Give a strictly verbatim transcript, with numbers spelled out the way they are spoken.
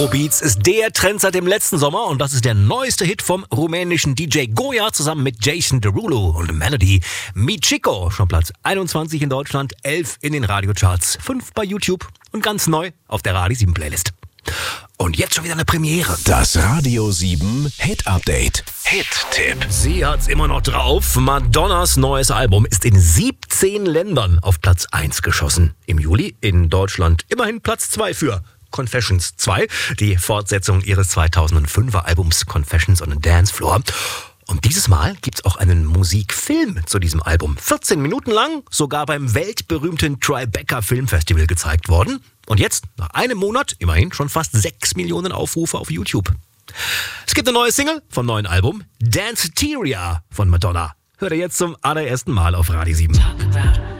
Beats ist der Trend seit dem letzten Sommer und das ist der neueste Hit vom rumänischen D J Goya zusammen mit Jason Derulo und Melody. Mi Chico, schon Platz einundzwanzig in Deutschland, elf in den Radiocharts, fünf bei YouTube und ganz neu auf der Radio sieben Playlist. Und jetzt schon wieder eine Premiere. Das Radio sieben Hit Update. Hit-Tipp. Sie hat's immer noch drauf. Madonnas neues Album ist in siebzehn Ländern auf Platz eins geschossen. Im Juli in Deutschland immerhin Platz zwei für Confessions zwei, die Fortsetzung ihres zweitausendfünfer Albums Confessions on a Dance Floor. Und dieses Mal gibt's auch einen Musikfilm zu diesem Album. vierzehn Minuten lang, sogar beim weltberühmten Tribeca Filmfestival gezeigt worden. Und jetzt, nach einem Monat, immerhin schon fast sechs Millionen Aufrufe auf YouTube. Es gibt eine neue Single vom neuen Album, Danceteria von Madonna. Hört ihr jetzt zum allerersten Mal auf Radio sieben.